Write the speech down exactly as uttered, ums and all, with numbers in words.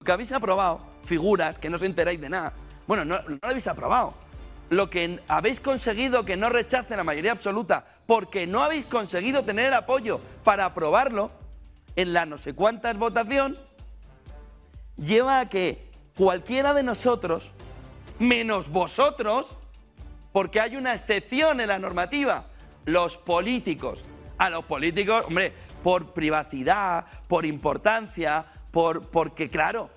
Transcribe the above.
que habéis aprobado, figuras, que no os enteráis de nada. Bueno, no, no lo habéis aprobado. Lo que habéis conseguido que no rechace la mayoría absoluta, porque no habéis conseguido tener el apoyo para aprobarlo en la no sé cuántas votación, lleva a que cualquiera de nosotros, menos vosotros, porque hay una excepción en la normativa, los políticos, a los políticos, hombre, por privacidad, por importancia, por, porque claro,